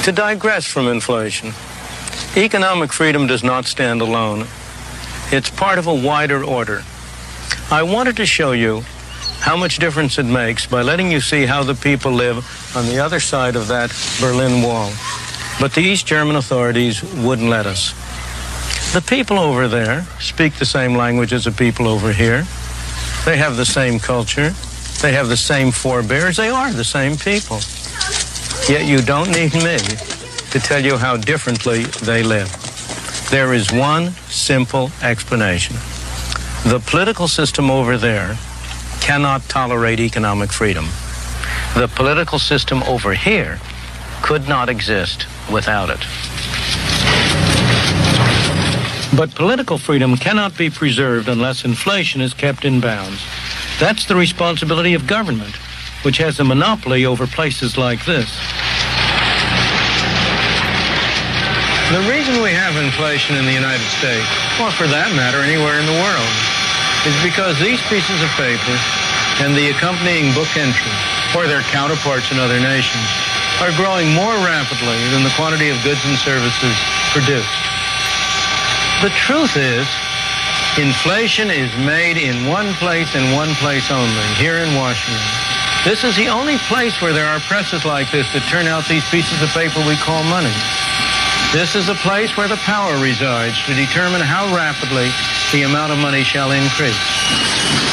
To digress from inflation, economic freedom does not stand alone. It's part of a wider order. I wanted to show you how much difference it makes by letting you see how the people live on the other side of that Berlin Wall. But the East German authorities wouldn't let us. The people over there speak the same language as the people over here. They have the same culture. They have the same forebears. They are the same people. Yet you don't need me to tell you how differently they live. There is one simple explanation. The political system over there cannot tolerate economic freedom. The political system over here could not exist without it. But political freedom cannot be preserved unless inflation is kept in bounds. That's the responsibility of government, which has a monopoly over places like this. The reason we have inflation in the United States, or for that matter anywhere in the world, is because these pieces of paper and the accompanying book entry, or their counterparts in other nations, are growing more rapidly than the quantity of goods and services produced. The truth is, inflation is made in one place and one place only, here in Washington. This is the only place where there are presses like this that turn out these pieces of paper we call money. This is a place where the power resides to determine how rapidly the amount of money shall increase.